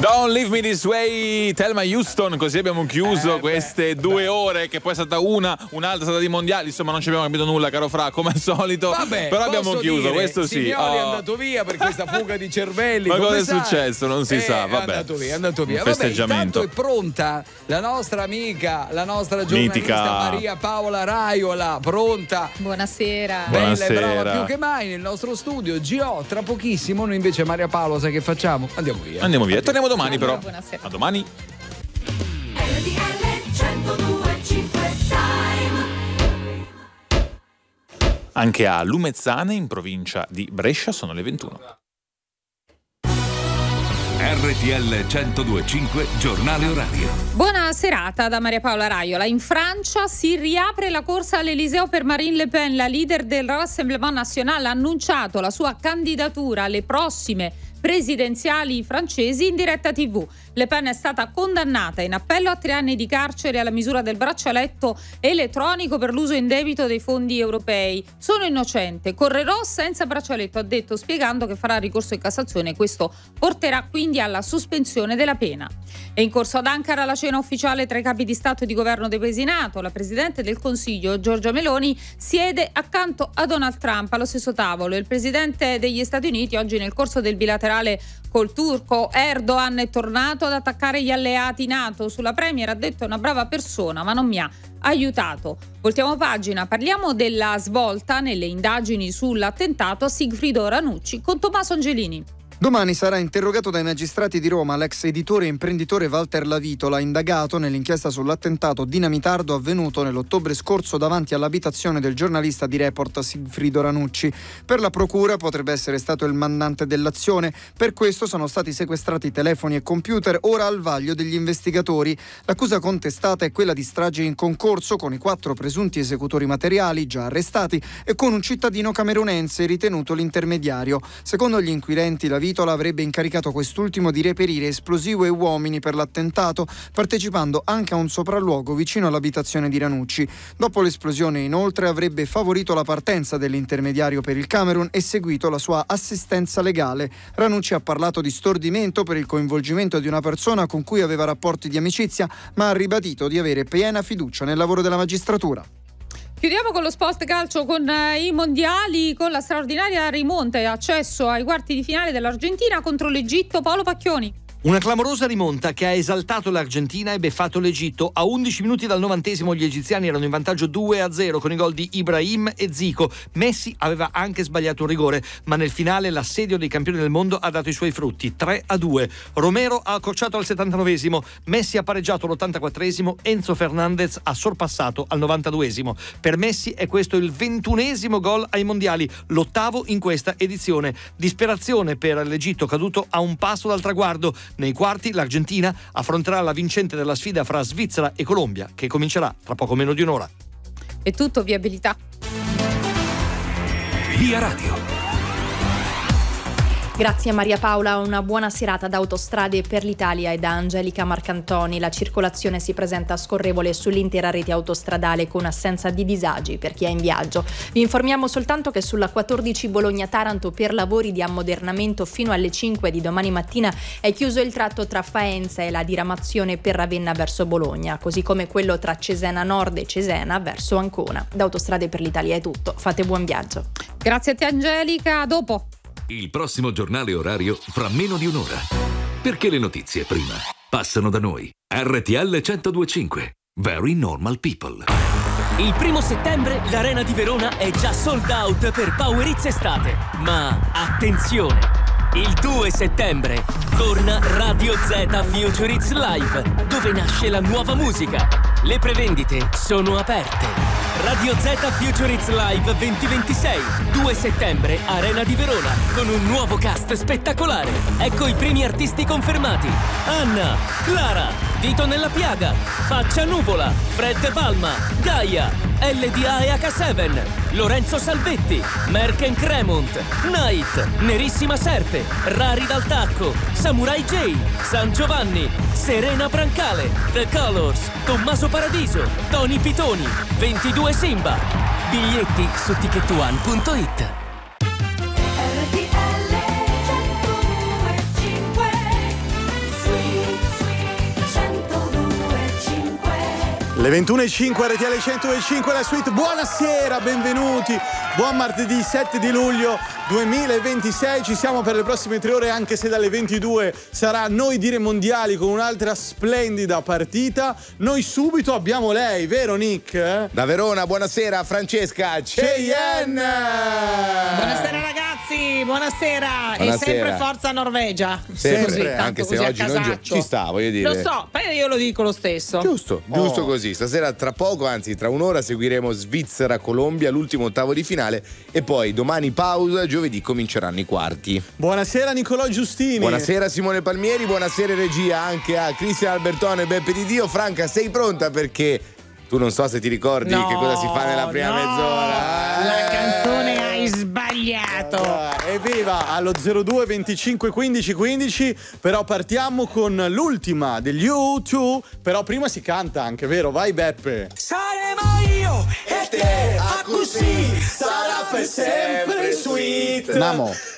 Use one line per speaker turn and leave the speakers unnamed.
Don't Leave Me This Way, Thelma Houston, così abbiamo chiuso queste 2 ore, che poi è stata un'altra è stata di mondiali, insomma non ci abbiamo capito nulla, caro Fra, come al solito.
Vabbè,
però abbiamo chiuso,
dire,
questo sì.
Signori è andato via per questa fuga di cervelli.
Ma cosa è
sai?
successo? Non si sa, vabbè.
È andato via.
Un festeggiamento.
Vabbè, intanto è pronta la nostra amica, la nostra giornalista
mitica
Maria Paola Raiola, pronta.
Buonasera.
Bella e brava più che mai nel nostro studio. Gio, tra pochissimo noi invece Maria Paola, sai che facciamo? Andiamo via.
E torniamo domani però.
Buonasera.
A domani. Anche a Lumezzane, in provincia di Brescia, sono le 21.
RTL 102.5 Giornale Orario.
Buona serata da Maria Paola Raiola. In Francia si riapre la corsa all'Eliseo per Marine Le Pen. La leader del Rassemblement National ha annunciato la sua candidatura alle prossime presidenziali francesi in diretta TV. Le Pen è stata condannata in appello a 3 anni di carcere alla misura del braccialetto elettronico per l'uso indebito dei fondi europei. Sono innocente, correrò senza braccialetto, ha detto, spiegando che farà ricorso in Cassazione. Questo porterà quindi alla sospensione della pena. È in corso ad Ankara la cena ufficiale tra i capi di Stato e di Governo dei paesi NATO. La Presidente del Consiglio, Giorgia Meloni, siede accanto a Donald Trump allo stesso tavolo. Il Presidente degli Stati Uniti oggi nel corso del bilaterale col turco Erdogan è tornato ad attaccare gli alleati NATO. Sulla Premier ha detto: è una brava persona ma non mi ha aiutato. Voltiamo pagina, parliamo della svolta nelle indagini sull'attentato a Sigfrido Ranucci con Tommaso Angelini.
Domani sarà interrogato dai magistrati di Roma l'ex editore e imprenditore Walter Lavitola, indagato nell'inchiesta sull'attentato dinamitardo avvenuto nell'ottobre scorso davanti all'abitazione del giornalista di Report Sigfrido Ranucci. Per la procura potrebbe essere stato il mandante dell'azione. Per questo sono stati sequestrati telefoni e computer, ora al vaglio degli investigatori. L'accusa contestata è quella di strage in concorso, con i 4 presunti esecutori materiali già arrestati e con un cittadino camerunense ritenuto l'intermediario. Secondo gli inquirenti, Lavitola avrebbe incaricato quest'ultimo di reperire esplosivo e uomini per l'attentato, partecipando anche a un sopralluogo vicino all'abitazione di Ranucci. Dopo l'esplosione, inoltre, avrebbe favorito la partenza dell'intermediario per il Camerun e seguito la sua assistenza legale. Ranucci ha parlato di stordimento per il coinvolgimento di una persona con cui aveva rapporti di amicizia, ma ha ribadito di avere piena fiducia nel lavoro della magistratura.
Chiudiamo con lo sport calcio, con i mondiali, con la straordinaria rimonta e accesso ai quarti di finale dell'Argentina contro l'Egitto. Paolo Pacchioni.
Una clamorosa rimonta che ha esaltato l'Argentina e beffato l'Egitto. A 11 minuti dal 90° gli egiziani erano in vantaggio 2-0 con i gol di Ibrahim e Zico. Messi aveva anche sbagliato un rigore, ma nel finale l'assedio dei campioni del mondo ha dato i suoi frutti, 3-2. Romero ha accorciato al 79°, Messi ha pareggiato all'84°, Enzo Fernandez ha sorpassato al 92°. Per Messi è questo il 21° gol ai mondiali, l'8° in questa edizione. Disperazione per l'Egitto, caduto a un passo dal traguardo. Nei quarti l'Argentina affronterà la vincente della sfida fra Svizzera e Colombia, che comincerà tra poco meno di un'ora.
È tutto, viabilità.
Via Radio.
Grazie a Maria Paola, una buona serata da Autostrade per l'Italia e da Angelica Marcantoni. La circolazione si presenta scorrevole sull'intera rete autostradale con assenza di disagi per chi è in viaggio. Vi informiamo soltanto che sulla 14 Bologna-Taranto per lavori di ammodernamento fino alle 5 di domani mattina è chiuso il tratto tra Faenza e la diramazione per Ravenna verso Bologna, così come quello tra Cesena Nord e Cesena verso Ancona. Da Autostrade per l'Italia è tutto, fate buon viaggio.
Grazie a te Angelica, a dopo.
Il prossimo giornale orario fra meno di un'ora. Perché le notizie prima passano da noi. RTL 102.5. Very Normal People.
Il 1° settembre l'Arena di Verona è già sold out per Power Hits Estate. Ma attenzione! Il 2 settembre torna Radio Z Future Hits Live, dove nasce la nuova musica. Le prevendite sono aperte. Radio Z Future Hits Live 2026, 2 settembre, Arena di Verona, con un nuovo cast spettacolare. Ecco i primi artisti confermati: Anna, Clara, Dito nella Piaga, Faccia Nuvola, Fred Palma, Gaia, LDA e H7, Lorenzo Salvetti, Merken Cremont, Night, Nerissima Serpe, Rari dal Tacco, Samurai J, San Giovanni, Serena Brancale, The Colors, Tommaso Paradiso, Tony Pitoni, 22 Simba. Biglietti su ticketone.it.
RTL 102.5 Le 21.05 RTL 105 la suite. Buonasera, benvenuti. Buon martedì 7 di luglio 2026. Ci siamo per le prossime 3 ore, anche se dalle 22 sarà Noi dire mondiali con un'altra splendida partita. Noi subito abbiamo lei, vero Nick?
Da Verona, buonasera Francesca Cheyenne.
Buonasera ragazzi, buonasera. E sempre forza Norvegia.
Sempre, anche se oggi non ci sta, voglio dire.
Lo so, ma io lo dico lo stesso.
Giusto così. Stasera tra poco, anzi tra un'ora, seguiremo Svizzera-Colombia, l'ultimo ottavo di finale, e poi domani pausa, giovedì cominceranno i quarti.
Buonasera Nicolò Giustini.
Buonasera Simone Palmieri, buonasera regia anche a Cristian Albertone e Beppe Di Dio. Franca, sei pronta? Perché tu non so se ti ricordi che cosa si fa nella prima mezz'ora.
La canzone hai sbagliato.
Evviva allo 02 25 15 15. Però partiamo con l'ultima degli U2. Però prima si canta anche, vero? Vai Beppe.
Saremo io e te, a così sarà per sempre sweet.
Namo.